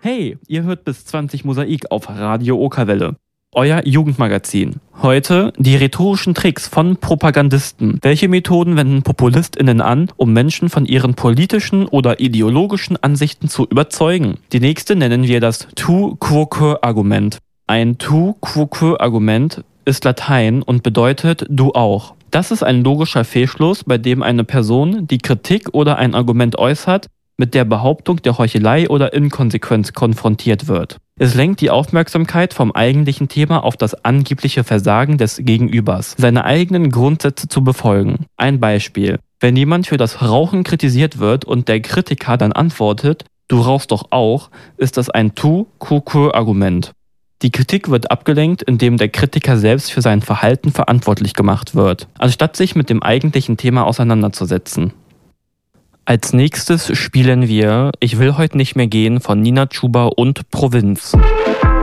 Hey, ihr hört bis 20 Mosaik auf Radio Okerwelle, euer Jugendmagazin. Heute die rhetorischen Tricks von Propagandisten. Welche Methoden wenden PopulistInnen an, um Menschen von ihren politischen oder ideologischen Ansichten zu überzeugen? Die nächste nennen wir das Tu quoque Argument. Ein Tu quoque Argument ist Latein und bedeutet du auch. Das ist ein logischer Fehlschluss, bei dem eine Person die Kritik oder ein Argument äußert, mit der Behauptung der Heuchelei oder Inkonsequenz konfrontiert wird. Es lenkt die Aufmerksamkeit vom eigentlichen Thema auf das angebliche Versagen des Gegenübers, seine eigenen Grundsätze zu befolgen. Ein Beispiel: Wenn jemand für das Rauchen kritisiert wird und der Kritiker dann antwortet, du rauchst doch auch, ist das ein Tu quoque Argument. Die Kritik wird abgelenkt, indem der Kritiker selbst für sein Verhalten verantwortlich gemacht wird, anstatt sich mit dem eigentlichen Thema auseinanderzusetzen. Als nächstes spielen wir Ich will heute nicht mehr gehen von Nina Chuba und Provinz.